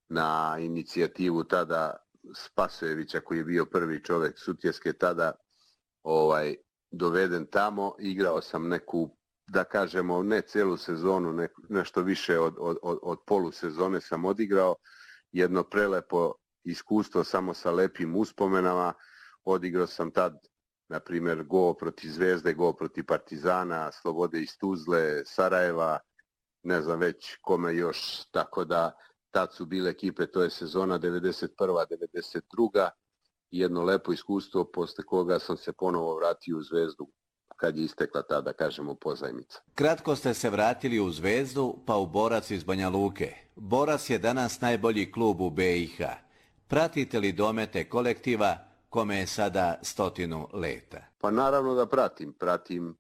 na inicijativu tada Spasojevića koji je bio prvi čovjek Sutjeske tada doveden tamo. Igrao sam neku, da kažemo, ne cijelu sezonu, nešto više od polusezone sam odigrao. Jedno prelepo iskustvo samo sa lepim uspomenama. Odigrao sam tad, na primjer, gol protiv Zvezde, gol protiv Partizana, Slobode iz Tuzle, Sarajeva, ne znam već kome još, tako da tad su bile ekipe, to je sezona 91. 92. Jedno lepo iskustvo, posle koga sam se ponovo vratio u Zvezdu kad je istekla ta, da kažemo, pozajmica. Kratko ste se vratili u Zvezdu, pa u Borac iz Banja Luke. Borac je danas najbolji klub u BiH. Pratite li domete kolektiva kome je sada 100 leta? Pa naravno da pratim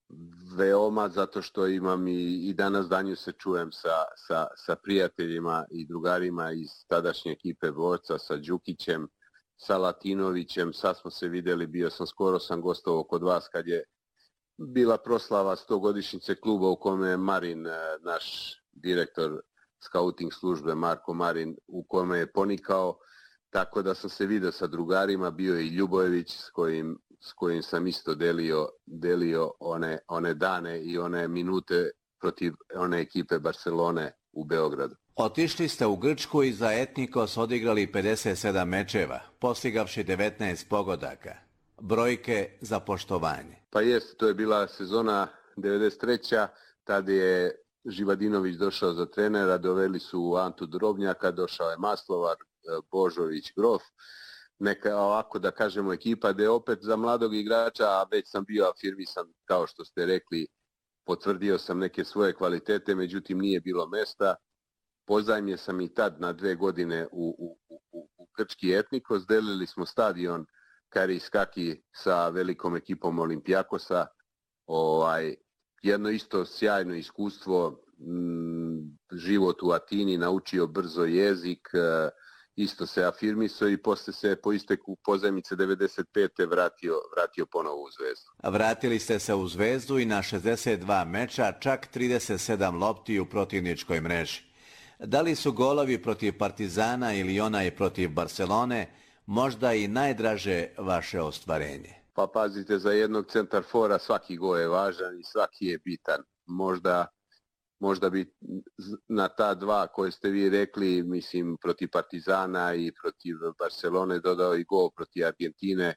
veoma, zato što imam i danas danju se čujem sa prijateljima i drugarima iz tadašnje ekipe Borca, sa Đukićem, sa Latinovićem. Sad smo se vidjeli, skoro sam gostovao kod vas kad je bila proslava 100-godišnjice kluba u kome je Marin, naš direktor skauting službe, Marko Marin, u kome je ponikao. Tako da sam se vidio sa drugarima, bio je i Ljubojević s kojim sam isto delio one dane i one minute protiv one ekipe Barcelone u Beogradu. Otišli ste u Grčku i za Etnikos odigrali 57 mečeva, postigavši 19 pogodaka. Brojke za poštovanje. Pa jeste, to je bila sezona 93. Tad je Živadinović došao za trenera, doveli su Antu Drobnjaka, došao je Maslovar, Božović, Grof. Neka ovako, da kažemo, ekipa gde opet za mladog igrača, a već sam bio afirmisan, kao što ste rekli, potvrdio sam neke svoje kvalitete, međutim nije bilo mesta. Pozajmio sam i tad na 2 godine u grčki Etnikos, delili smo stadion Kariskaki sa velikom ekipom Olimpijakosa. Jedno isto sjajno iskustvo, život u Atini, naučio brzo jezik, isto se afirmisao i posle se po isteku pozajmice 95. vratio ponovo u Zvezdu. Vratili ste se u Zvezdu i na 62 meča, čak 37 lopti u protivničkoj mreži. Da li su golovi protiv Partizana ili onaj protiv Barcelone možda i najdraže vaše ostvarenje? Pa pazite, za jednog centarfora svaki gol je važan i svaki je bitan. Možda bi na ta dva koje ste vi rekli, mislim, protiv Partizana i protiv Barcelone dodao i gol protiv Argentine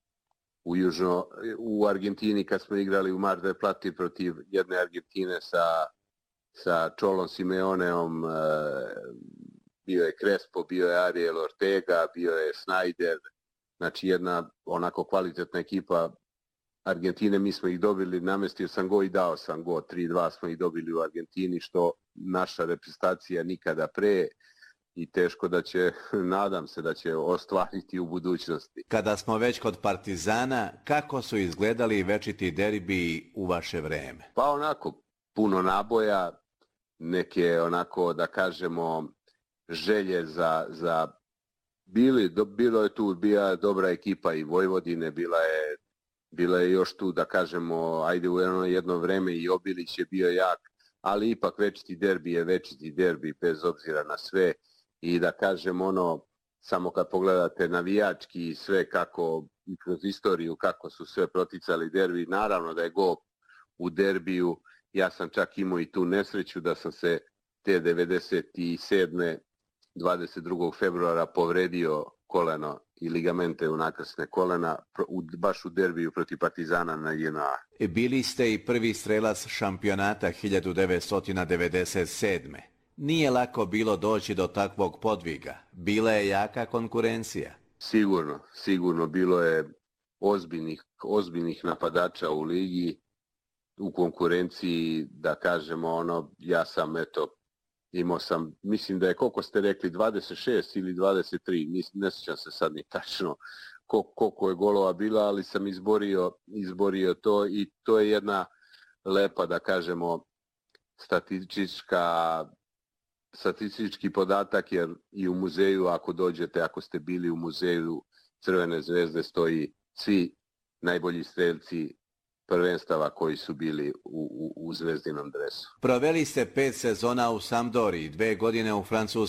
u Argentini kad smo igrali u Mar del Plati protiv jedne Argentine sa Čolom Simeoneom, bio je Crespo, bio je Ariel Ortega, bio je Snyder, znači jedna onako kvalitetna ekipa Argentine. Mi smo ih dobili, namestio sam go i dao sam go, 3-2 smo ih dobili u Argentini, što naša reprezentacija nikada pre i teško da će, nadam se da će ostvariti u budućnosti. Kada smo već kod Partizana, kako su izgledali večiti derbiji u vaše vreme? Pa onako, puno naboja, neke onako, da kažemo, želje za bilo je tu bila dobra ekipa i Vojvodine, bila je još tu, da kažemo, ajde u jedno vreme i Obilić je bio jak, ali ipak večiti derbi je večiti derbi bez obzira na sve i da kažem samo kad pogledate navijački i sve kako, kroz istoriju kako su sve proticali derbi, naravno da je gol u derbiju, ja sam čak imao i tu nesreću da sam se te 97. 22. februara povredio koleno i ligamente unakrsne kolena baš u derbiju protiv Partizana na JNA. Bili ste i prvi strelac šampionata 1997. Nije lako bilo doći do takvog podviga. Bila je jaka konkurencija. Sigurno bilo je ozbiljnih napadača u ligi, u konkurenciji, da kažemo ja sam imao sam, mislim da je, koliko ste rekli, 26 ili 23, ne sjećam se sad ni tačno koliko je golova bila, ali sam izborio to i to je jedna lepa, da kažemo, statistički podatak, jer i u muzeju, ako dođete, ako ste bili u muzeju Crvene zvezde, stoji svi najbolji strelci prvenstava koji su bili u zvezdinom dresu. Proveli ste 5 sezona u Sampdoriji, 2 godine u francuskoj